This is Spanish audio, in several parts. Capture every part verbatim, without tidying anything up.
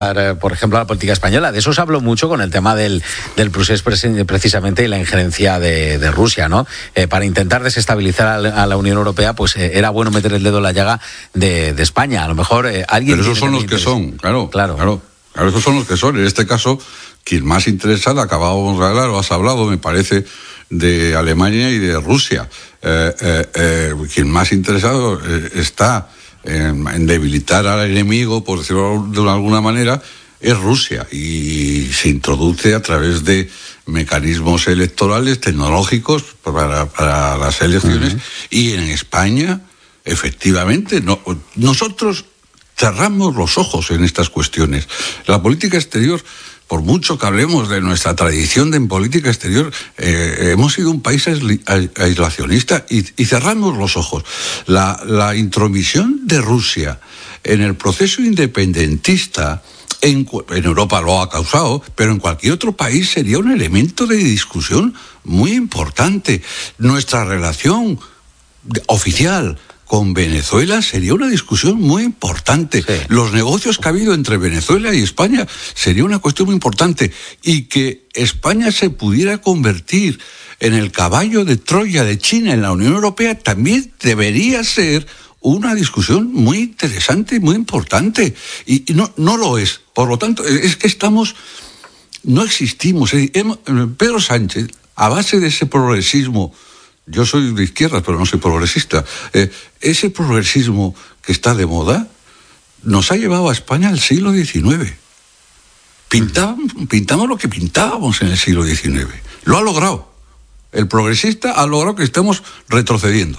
por ejemplo, a la política española. De eso se habló mucho con el tema del, del procés precisamente y la injerencia de, de Rusia, ¿no? Eh, para intentar desestabilizar a la, a la Unión Europea, pues eh, era bueno meter el dedo en la llaga de, de España. A lo mejor eh, alguien... Pero esos son los que son, claro, claro. Claro, claro, esos son los que son. En este caso, quien más interesada, acabábamos de hablar, o has hablado, me parece, de Alemania y de Rusia. Eh, eh, eh, quien más interesado eh, está... En, en debilitar al enemigo, por decirlo de alguna manera, es Rusia, y se introduce a través de mecanismos electorales tecnológicos para, para las elecciones. Uh-huh. Y en España, efectivamente, no, nosotros cerramos los ojos en estas cuestiones. La política exterior, por mucho que hablemos de nuestra tradición de en política exterior, eh, hemos sido un país aislacionista y, y cerramos los ojos. La, la intromisión de Rusia en el proceso independentista en, en Europa lo ha causado, pero en cualquier otro país sería un elemento de discusión muy importante. Nuestra relación oficial con Venezuela sería una discusión muy importante. Sí. Los negocios que ha habido entre Venezuela y España sería una cuestión muy importante. Y que España se pudiera convertir en el caballo de Troya de China en la Unión Europea también debería ser una discusión muy interesante y muy importante. Y, y no, no lo es. Por lo tanto, es que estamos... No existimos. Pedro Sánchez, a base de ese progresismo... Yo soy de izquierdas, pero no soy progresista. Eh, ese progresismo que está de moda nos ha llevado a España al siglo diecinueve. Pintábamos, pintamos lo que pintábamos en el siglo diecinueve. Lo ha logrado. El progresista ha logrado que estemos retrocediendo.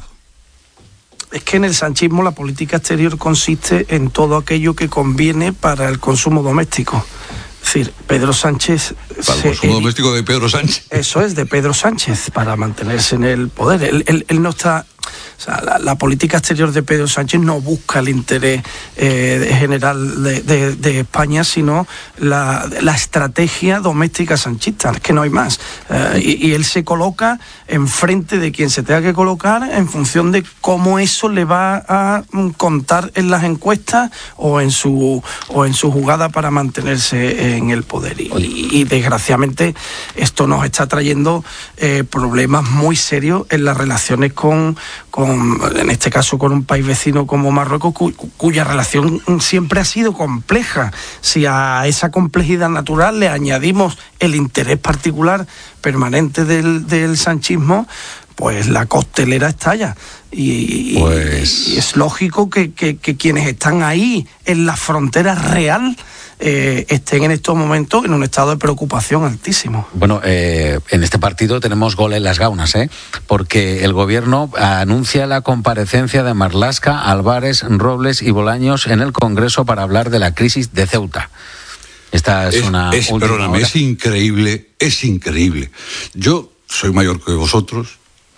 Es que en el sanchismo la política exterior consiste en todo aquello que conviene para el consumo doméstico. Es decir, Pedro Sánchez... Para el consumo doméstico de Pedro Sánchez. Eso es, de Pedro Sánchez, para mantenerse en el poder. Él, él, él no está... O sea, la, la política exterior de Pedro Sánchez no busca el interés eh, general de, de, de España, sino la, la estrategia doméstica sanchista, es que no hay más. Eh, y, y él se coloca enfrente de quien se tenga que colocar en función de cómo eso le va a contar en las encuestas o en su, o en su jugada para mantenerse en el poder. Y, y, y desgraciadamente esto nos está trayendo eh, problemas muy serios en las relaciones con... con en este caso con un país vecino como Marruecos, cu- cuya relación siempre ha sido compleja. Si a esa complejidad natural le añadimos el interés particular permanente del, del sanchismo, pues la costelera estalla. Y, pues... y es lógico que, que, que quienes están ahí en la frontera real Eh, estén en estos momentos en un estado de preocupación altísimo. Bueno, eh, en este partido tenemos gol en las gaunas, ¿eh? Porque el gobierno anuncia la comparecencia de Marlaska, Álvarez, Robles y Bolaños en el Congreso para hablar de la crisis de Ceuta. Esta es, es una... Es, perdóname, es increíble, es increíble. Yo soy mayor que vosotros,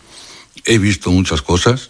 he visto muchas cosas,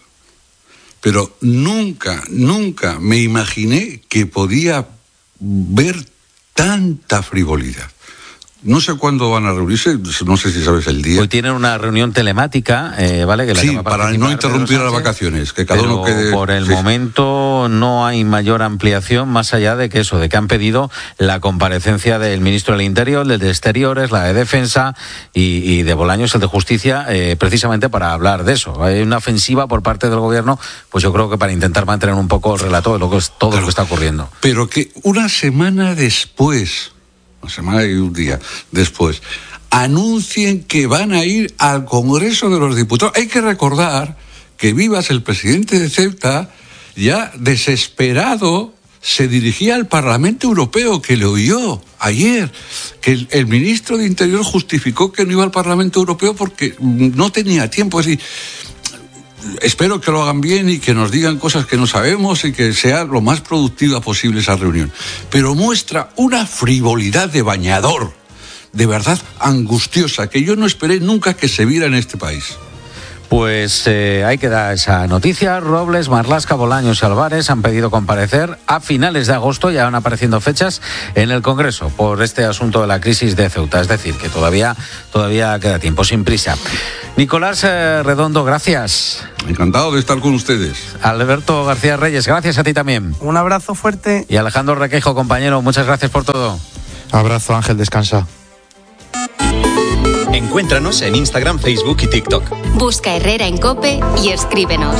pero nunca, nunca me imaginé que podía ver tanta frivolidad. No sé cuándo van a reunirse, no sé si sabes el día. Hoy tienen una reunión telemática, eh, ¿vale? Que la sí, para no interrumpir las vacaciones, que cada uno quede... por el sí. momento no hay mayor ampliación más allá de que eso, de que han pedido la comparecencia del ministro del Interior, del de Exteriores, la de Defensa y, y de Bolaños, el de Justicia, eh, precisamente para hablar de eso. Hay una ofensiva por parte del gobierno, pues yo creo que para intentar mantener un poco el relato de lo que es todo claro, lo que está ocurriendo. Pero que una semana después... una semana y un día después, anuncien que van a ir al Congreso de los Diputados. Hay que recordar que Vivas, el presidente de Ceuta, ya desesperado, se dirigía al Parlamento Europeo, que le oyó ayer, que el, el ministro de Interior justificó que no iba al Parlamento Europeo porque no tenía tiempo. Es decir, espero que lo hagan bien y que nos digan cosas que no sabemos y que sea lo más productiva posible esa reunión. Pero muestra una frivolidad de bañador, de verdad angustiosa, que yo no esperé nunca que se viera en este país. Pues eh, ahí queda esa noticia. Robles, Marlaska, Bolaños y Álvarez han pedido comparecer a finales de agosto. Ya van apareciendo fechas en el Congreso por este asunto de la crisis de Ceuta. Es decir, que todavía, todavía queda tiempo, sin prisa. Nicolás eh, Redondo, gracias. Encantado de estar con ustedes. Alberto García Reyes, gracias a ti también. Un abrazo fuerte. Y Alejandro Requeijo, compañero, muchas gracias por todo. Abrazo, Ángel, descansa. Encuéntranos en Instagram, Facebook y TikTok. Busca Herrera en COPE y escríbenos.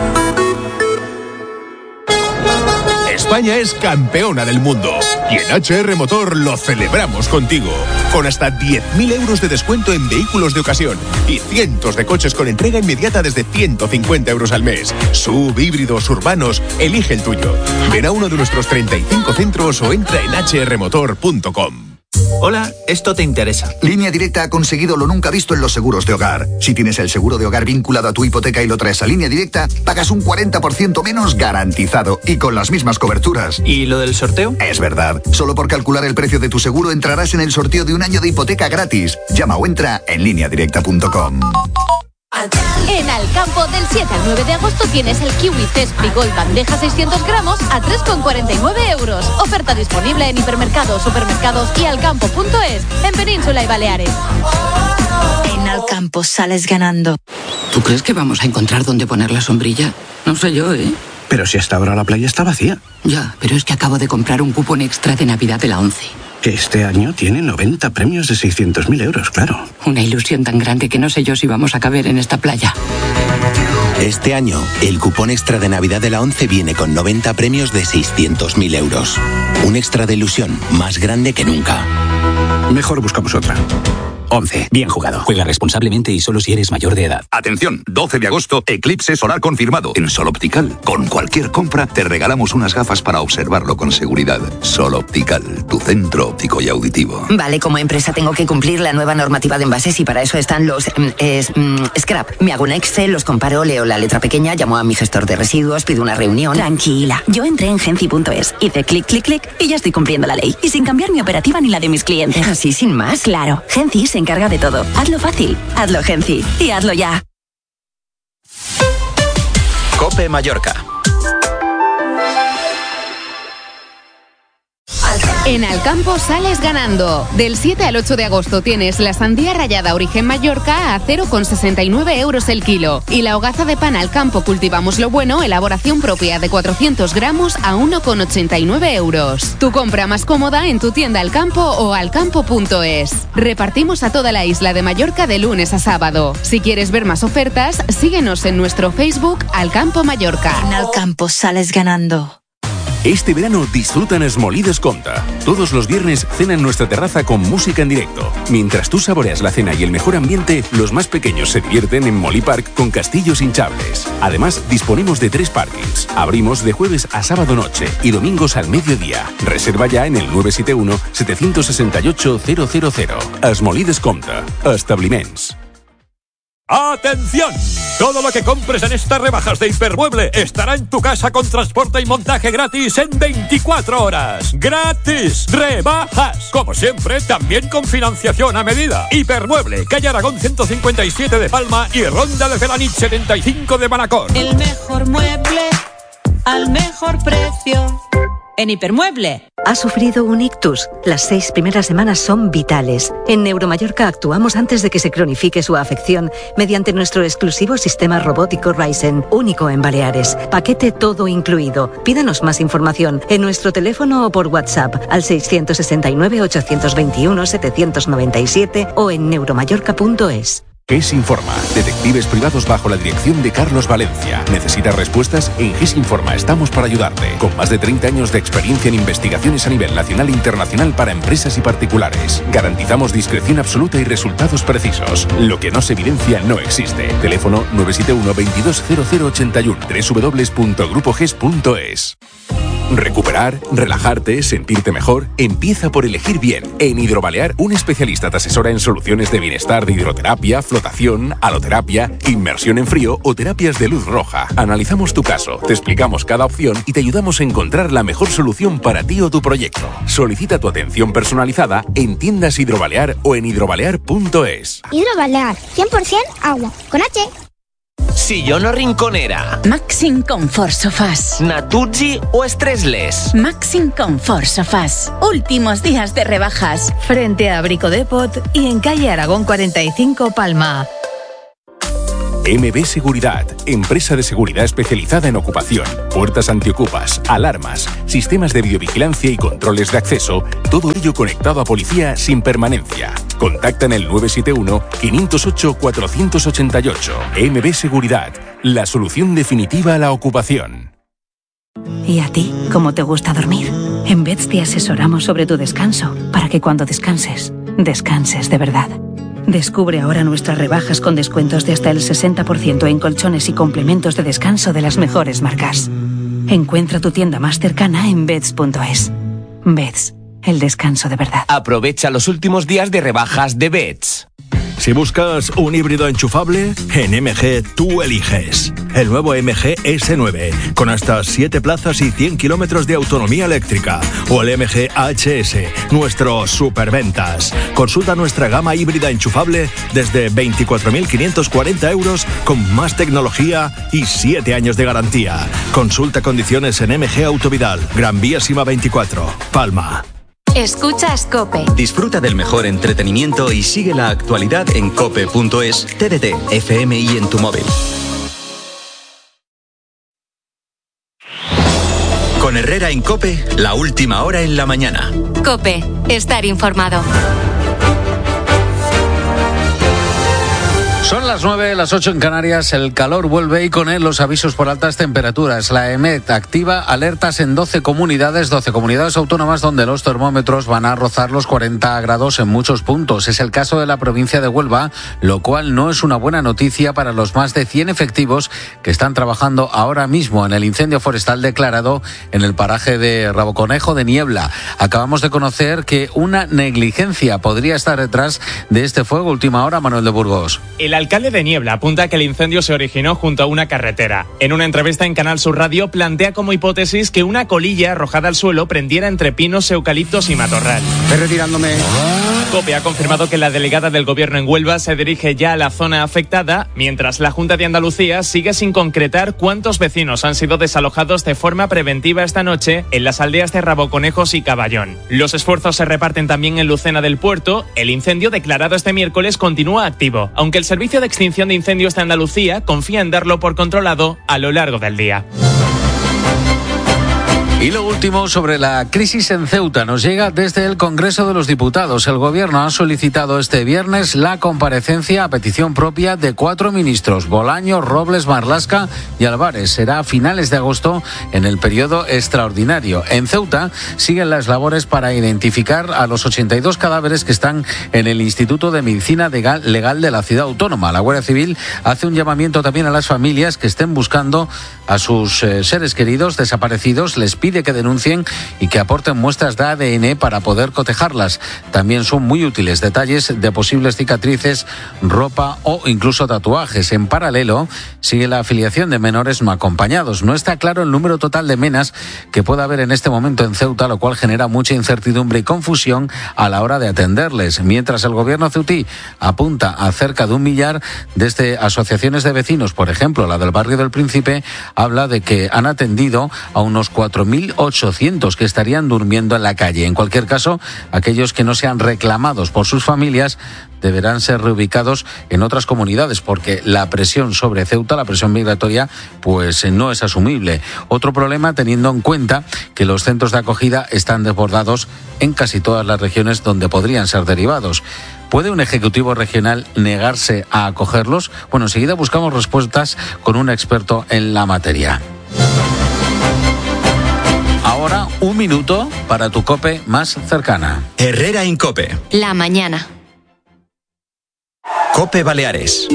España es campeona del mundo y en H R Motor lo celebramos contigo. Con hasta diez mil euros de descuento en vehículos de ocasión y cientos de coches con entrega inmediata desde ciento cincuenta euros al mes. Sub, híbridos, urbanos, elige el tuyo. Ven a uno de nuestros treinta y cinco centros o entra en hache erre motor punto com. Hola, esto te interesa. Línea Directa ha conseguido lo nunca visto en los seguros de hogar. Si tienes el seguro de hogar vinculado a tu hipoteca y lo traes a Línea Directa, pagas un cuarenta por ciento menos garantizado y con las mismas coberturas. ¿Y lo del sorteo? Es verdad. Solo por calcular el precio de tu seguro entrarás en el sorteo de un año de hipoteca gratis. Llama o entra en línea directa punto com. En Alcampo, del siete al nueve de agosto tienes el kiwi Zespri Gold bandeja seiscientos gramos a tres con cuarenta y nueve euros. Oferta disponible en hipermercados, supermercados y alcampo punto es en Península y Baleares. En Alcampo sales ganando. ¿Tú crees que vamos a encontrar dónde poner la sombrilla? No sé yo, ¿eh? Pero si hasta ahora la playa está vacía. Ya, pero es que acabo de comprar un cupón extra de Navidad de la ONCE. Que este año tiene noventa premios de seiscientos mil euros, claro. Una ilusión tan grande que no sé yo si vamos a caber en esta playa. Este año, el cupón extra de Navidad de la ONCE viene con noventa premios de seiscientos mil euros. Un extra de ilusión más grande que nunca. Mejor buscamos otra. ONCE. Bien jugado. Juega responsablemente y solo si eres mayor de edad. Atención, doce de agosto, eclipse solar confirmado. En Sol Optical, con cualquier compra, te regalamos unas gafas para observarlo con seguridad. Sol Optical, tu centro óptico y auditivo. Vale, como empresa tengo que cumplir la nueva normativa de envases y para eso están los mm, es, mm, scrap. Me hago un Excel, los comparo, leo la letra pequeña, llamo a mi gestor de residuos, pido una reunión. Tranquila, yo entré en genci punto es, hice clic, clic, clic y ya estoy cumpliendo la ley. Y sin cambiar mi operativa ni la de mis clientes. Así sin más. Claro, Genci se encarga de todo. Hazlo fácil, hazlo Genci y hazlo ya. COPE Mallorca. En Alcampo sales ganando. Del siete al ocho de agosto tienes la sandía rallada Origen Mallorca a cero con sesenta y nueve euros el kilo. Y la hogaza de pan Alcampo Cultivamos lo Bueno, elaboración propia de cuatrocientos gramos a uno con ochenta y nueve euros. Tu compra más cómoda en tu tienda Alcampo o alcampo punto es. Repartimos a toda la isla de Mallorca de lunes a sábado. Si quieres ver más ofertas, síguenos en nuestro Facebook Alcampo Mallorca. En Alcampo sales ganando. Este verano disfruta en Esmolí Descompta. Todos los viernes cena en nuestra terraza con música en directo. Mientras tú saboreas la cena y el mejor ambiente, los más pequeños se divierten en Molí Park con castillos hinchables. Además, disponemos de tres parkings. Abrimos de jueves a sábado noche y domingos al mediodía. Reserva ya en el nueve siete uno, siete seis ocho, cero cero cero. Esmolí Descompta. Establiments. ¡Atención! Todo lo que compres en estas rebajas de Hipermueble estará en tu casa con transporte y montaje gratis en veinticuatro horas. ¡Gratis! ¡Rebajas! Como siempre, también con financiación a medida. Hipermueble, calle Aragón ciento cincuenta y siete de Palma y Ronda de Felanich setenta y cinco de Manacor. El mejor mueble al mejor precio. En Hipermueble. ¿Ha sufrido un ictus? Las seis primeras semanas son vitales. En Neuromallorca actuamos antes de que se cronifique su afección mediante nuestro exclusivo sistema robótico Ryzen, único en Baleares. Paquete todo incluido. Pídanos más información en nuestro teléfono o por WhatsApp al seiscientos sesenta y nueve, ochocientos veintiuno, setecientos noventa y siete o en neuromallorca punto es. GES Informa, detectives privados bajo la dirección de Carlos Valencia. ¿Necesitas respuestas? En GES Informa estamos para ayudarte. Con más de treinta años de experiencia en investigaciones a nivel nacional e internacional para empresas y particulares. Garantizamos discreción absoluta y resultados precisos. Lo que no se evidencia no existe. Teléfono nueve siete uno, veintidós, cero cero ochenta y uno, doble u doble u doble u punto grupo ges punto es. Recuperar, relajarte, sentirte mejor, empieza por elegir bien. En Hidrobalear, un especialista te asesora en soluciones de bienestar de hidroterapia, flotación, aloterapia, inmersión en frío o terapias de luz roja. Analizamos tu caso, te explicamos cada opción y te ayudamos a encontrar la mejor solución para ti o tu proyecto. Solicita tu atención personalizada en tiendas Hidrobalear o en hidrobalear punto es. Hidrobalear, cien por ciento agua, con H. sillón o rinconera, Maxim Comfort Sofás, Natuzzi o Stressless. Maxim Comfort Sofás. Últimos días de rebajas. Frente a Brico Depot y en calle Aragón cuarenta y cinco, Palma. M B Seguridad, empresa de seguridad especializada en ocupación, puertas antiocupas, alarmas, sistemas de videovigilancia y controles de acceso, todo ello conectado a policía sin permanencia. Contacta en el nueve siete uno, cinco cero ocho, cuatro ocho ocho. M B Seguridad, la solución definitiva a la ocupación. ¿Y a ti, cómo te gusta dormir? En Beds te asesoramos sobre tu descanso, para que cuando descanses, descanses de verdad. Descubre ahora nuestras rebajas con descuentos de hasta el sesenta por ciento en colchones y complementos de descanso de las mejores marcas. Encuentra tu tienda más cercana en beds punto es. Beds, el descanso de verdad. Aprovecha los últimos días de rebajas de Beds. Si buscas un híbrido enchufable, en M G tú eliges. El nuevo M G S nueve, con hasta siete plazas y cien kilómetros de autonomía eléctrica. O el M G H S, nuestro superventas. Consulta nuestra gama híbrida enchufable desde veinticuatro mil quinientos cuarenta euros con más tecnología y siete años de garantía. Consulta condiciones en M G Autovidal, Gran Vía Sima veinticuatro, Palma. Escuchas COPE. Disfruta del mejor entretenimiento y sigue la actualidad en cope punto es, T D T, F M y en tu móvil. Con Herrera en COPE, la última hora en la mañana. COPE, estar informado. Son las nueve, las ocho en Canarias, el calor vuelve y con él los avisos por altas temperaturas. La EMET activa alertas en doce comunidades, doce comunidades autónomas donde los termómetros van a rozar los cuarenta grados en muchos puntos. Es el caso de la provincia de Huelva, lo cual no es una buena noticia para los más de cien efectivos que están trabajando ahora mismo en el incendio forestal declarado en el paraje de Raboconejo de Niebla. Acabamos de conocer que una negligencia podría estar detrás de este fuego. Última hora, Manuel de Burgos. El alcalde de Niebla apunta que el incendio se originó junto a una carretera. En una entrevista en Canal Sur Radio plantea como hipótesis que una colilla arrojada al suelo prendiera entre pinos, eucaliptos y matorral. Estoy retirándome. COPE ha confirmado que la delegada del gobierno en Huelva se dirige ya a la zona afectada, mientras la Junta de Andalucía sigue sin concretar cuántos vecinos han sido desalojados de forma preventiva esta noche en las aldeas de Raboconejos y Caballón. Los esfuerzos se reparten también en Lucena del Puerto. El incendio declarado este miércoles continúa activo, aunque el Servicio de Extinción de Incendios de Andalucía confía en darlo por controlado a lo largo del día. Y lo último sobre la crisis en Ceuta nos llega desde el Congreso de los Diputados. El Gobierno ha solicitado este viernes la comparecencia a petición propia de cuatro ministros, Bolaños, Robles, Marlaska y Álvarez. Será a finales de agosto en el periodo extraordinario. En Ceuta siguen las labores para identificar a los ochenta y dos cadáveres que están en el Instituto de Medicina Legal de la ciudad autónoma. La Guardia Civil hace un llamamiento también a las familias que estén buscando a sus eh, seres queridos desaparecidos. Les pide que denuncien y que aporten muestras de A D N para poder cotejarlas. También son muy útiles detalles de posibles cicatrices, ropa o incluso tatuajes. En paralelo, sigue la afiliación de menores no acompañados. No está claro el número total de menas que pueda haber en este momento en Ceuta, lo cual genera mucha incertidumbre y confusión a la hora de atenderles. Mientras el gobierno ceutí apunta a cerca de un millar desde asociaciones de vecinos, por ejemplo, la del barrio del Príncipe, habla de que han atendido a unos cuatro mil ochocientos que estarían durmiendo en la calle. En cualquier caso, aquellos que no sean reclamados por sus familias deberán ser reubicados en otras comunidades porque la presión sobre Ceuta, la presión migratoria, pues no es asumible. Otro problema teniendo en cuenta que los centros de acogida están desbordados en casi todas las regiones donde podrían ser derivados. ¿Puede un ejecutivo regional negarse a acogerlos? Bueno, enseguida buscamos respuestas con un experto en la materia. Ahora, un minuto para tu COPE más cercana. Herrera en COPE. La mañana. COPE Baleares.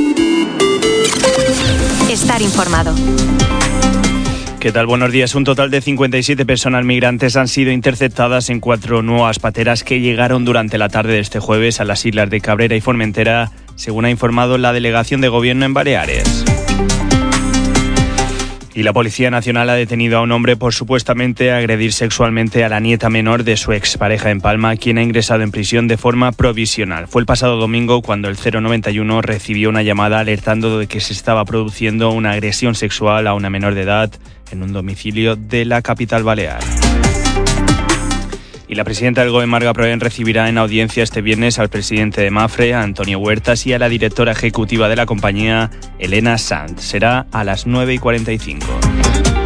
Estar informado. ¿Qué tal? Buenos días. Un total de cincuenta y siete personas migrantes han sido interceptadas en cuatro nuevas pateras que llegaron durante la tarde de este jueves a las islas de Cabrera y Formentera, según ha informado la Delegación de Gobierno en Baleares. Y la Policía Nacional ha detenido a un hombre por supuestamente agredir sexualmente a la nieta menor de su expareja en Palma, quien ha ingresado en prisión de forma provisional. Fue el pasado domingo cuando el cero noventa y uno recibió una llamada alertando de que se estaba produciendo una agresión sexual a una menor de edad en un domicilio de la capital balear. Y la presidenta del G O E, Marga Proen, recibirá en audiencia este viernes al presidente de Mapfre, a Antonio Huertas, y a la directora ejecutiva de la compañía, Elena Sanz. Será a las nueve y cuarenta y cinco.